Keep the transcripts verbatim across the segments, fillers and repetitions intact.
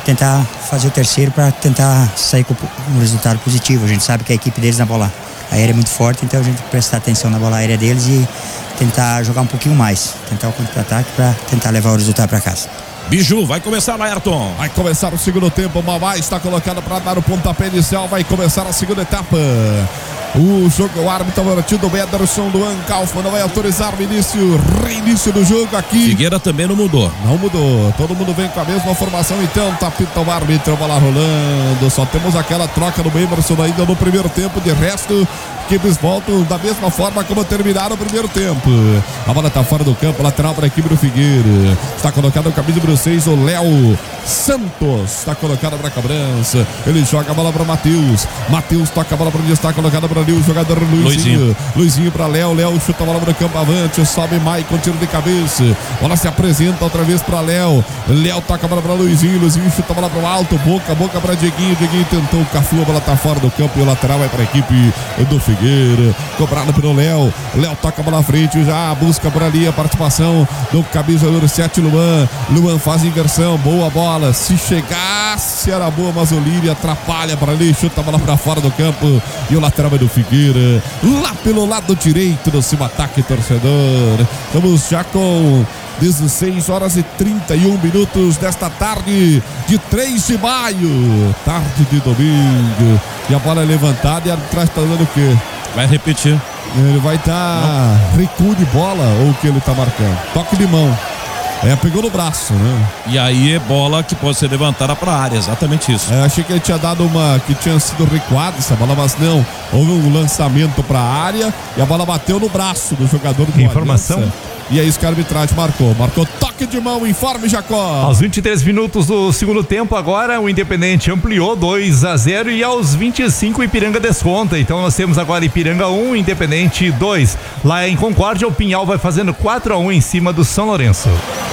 tentar fazer o terceiro para tentar sair com um resultado positivo. A gente sabe que a equipe deles na bola aérea é muito forte, então a gente tem que prestar atenção na bola aérea deles e tentar jogar um pouquinho mais, tentar o contra-ataque para tentar levar o resultado para casa. Biju, vai começar, Laerton. Vai começar o segundo tempo. O Mauá está colocado para dar o pontapé inicial. Vai começar a segunda etapa. O jogo, o árbitro batido, o Ederson Luan Kaufmann não vai autorizar o início, reinício do jogo aqui. Figueira também não mudou. Não mudou. Todo mundo vem com a mesma formação, então tá pita o árbitro, a bola rolando. Só temos aquela troca do Emerson ainda no primeiro tempo. De resto, que eles voltam da mesma forma como terminaram o primeiro tempo. A bola tá fora do campo, lateral para a equipe do Figueira. Está colocado o camisa número seis, o Léo Santos. Está colocado para a cobrança. Ele joga a bola para Matheus. Matheus toca a bola para onde está colocado para ali o jogador Luizinho. Luizinho, Luizinho para Léo. Léo chuta a bola para o campo avante. Sobe Maicon, tiro de cabeça. Bola se apresenta outra vez para Léo. Léo toca a bola para Luizinho. Luizinho chuta a bola para o alto. Boca, boca para Dieguinho. Dieguinho tentou o Cafu. A bola tá fora do campo e o lateral vai para a equipe do Figueira. Cobrado pelo Léo. Léo toca a bola à frente. Já busca por ali a participação do camisa número sete, Luan. Luan faz inversão. Boa bola. Se chegasse era boa, mas o Lírio atrapalha para ali. Chuta a bola para fora do campo. E o lateral vai do Figueira. Lá pelo lado direito do cima ataque torcedor. Estamos já com dezesseis horas e trinta e um minutos desta tarde de três de maio. Tarde de domingo. E a bola é levantada e atrás está dando o quê? Vai repetir. Ele vai estar tá recuo de bola ou o que ele está marcando? Toque de mão. É, pegou no braço, né? E aí é bola que pode ser levantada para a área, exatamente isso. É, achei que ele tinha dado uma, que tinha sido recuada essa bola, mas não. Houve um lançamento para a área e a bola bateu no braço do jogador do Informação. Aliança. E é isso que a arbitragem marcou. Marcou toque de mão, informe Jacó. Aos vinte e três minutos do segundo tempo, agora o Independente ampliou dois a zero e aos vinte e cinco Ipiranga desconta. Então nós temos agora Ipiranga um, Independente dois. Lá em Concórdia, o Pinhal vai fazendo quatro a um em cima do São Lourenço.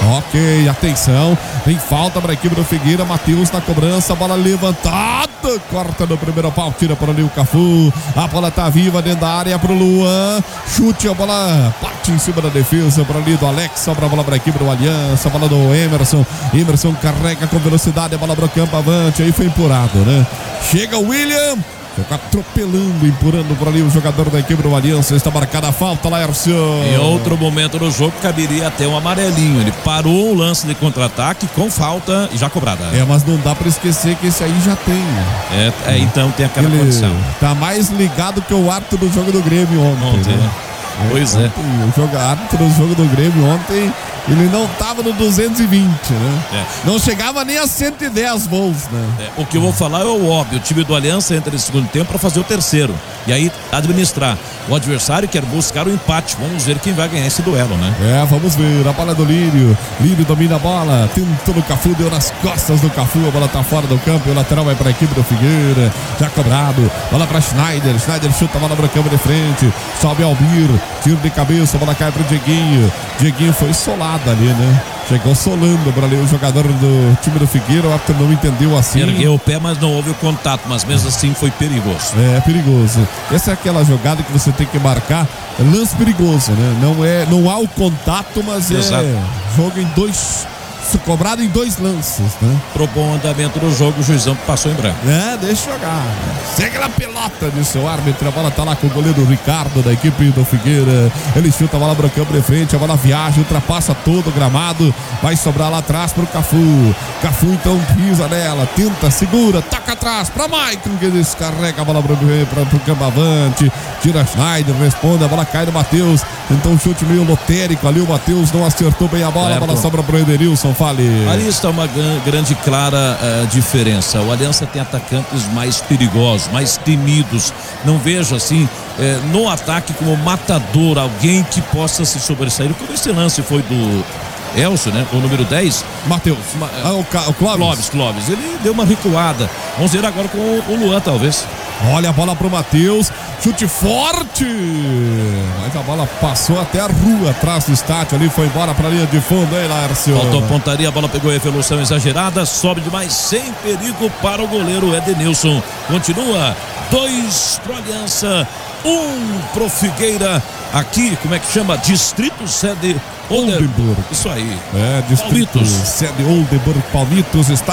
Ok, atenção. Tem falta para a equipe do Figueira. Matheus na cobrança, bola levantada. Corta no primeiro pau, tira para ali o Cafu. A bola tá viva dentro da área pro Luan. Chute, a bola parte em cima da defesa. Para ali do Alex, sobra a bola para a equipe do Aliança, a bola do Emerson. Emerson carrega com velocidade, a bola para o campo avante. Aí foi empurrado, né? Chega o William. Fica atropelando, empurrando por ali o jogador da equipe do Aliança. Está marcada a falta, Laércio. Em outro momento do jogo caberia até um amarelinho. Ele parou o lance de contra-ataque com falta e já cobrada. É, mas não dá para esquecer que esse aí já tem. É, é então tem aquela Ele condição. tá mais ligado que o árbitro do jogo do Grêmio ontem. Ontem, né? É, pois é. O jogo, árbitro do jogo do Grêmio ontem, ele não tava no duzentos e vinte, né? É. Não chegava nem a cento e dez voos, né? É, o que eu vou falar é o óbvio. O time do Aliança entra nesse segundo tempo para fazer o terceiro. E aí administrar. O adversário quer buscar o empate. Vamos ver quem vai ganhar esse duelo, né? É, vamos ver. A bola do Lírio. Lírio domina a bola. Tentou no Cafu, deu nas costas do Cafu. A bola tá fora do campo. E o lateral vai para a equipe do Figueira. Já cobrado. Bola para Schneider. Schneider chuta a bola para o campo de frente. Sobe Albir. Tiro de cabeça. A bola cai para o Dieguinho. Dieguinho foi solado ali, né? Chegou solando para ali o jogador do time do Figueira. O árbitro não entendeu assim. Ergueu o pé, mas não houve o contato. Mas mesmo assim foi perigoso. É, perigoso. Essa é aquela jogada que você tem que marcar. Lance perigoso, né? Não, é, não há o contato, mas Exato. é jogo em dois. Cobrado em dois lances, né? Pro bom andamento do jogo, o juizão passou em branco. É, deixa jogar. Segue na pelota de seu árbitro. A bola tá lá com o goleiro Ricardo da equipe do Figueira. Ele chuta a bola pro campo de frente. A bola viaja, ultrapassa todo o gramado. Vai sobrar lá atrás pro Cafu. Cafu então pisa nela, tenta, segura, toca atrás pra Maicon, que descarrega a bola pro, pro, pro campo avante. Tira Schneider, responde. A bola cai no Matheus. Então um chute meio lotérico ali. O Matheus não acertou bem a bola. Certo. A bola sobra pro Edenilson. Fale. Ali está uma grande clara uh, diferença. O Aliança tem atacantes mais perigosos, mais temidos. Não vejo assim eh, no ataque como matador, alguém que possa se sobressair. Como esse lance foi do Elcio, né? O número dez. Matheus. Ma- Ah, o, Ca- o Clóvis. Clóvis, Clóvis. Ele deu uma recuada. Vamos ver agora com o, o Luan, talvez. Olha a bola pro Matheus, chute forte, mas a bola passou até a rua atrás do estádio ali, foi embora pra linha de fundo, hein, Laércio? Faltou pontaria, a bola pegou a evolução exagerada, sobe demais, sem perigo para o goleiro Edenilson. Continua, dois pro Aliança, um pro Figueira. Aqui, como é que chama? Distrito Sede Oldenburg. Oldenburg. Isso aí. É, Distrito Palmitos. Sede Oldenburg, Palmitos, está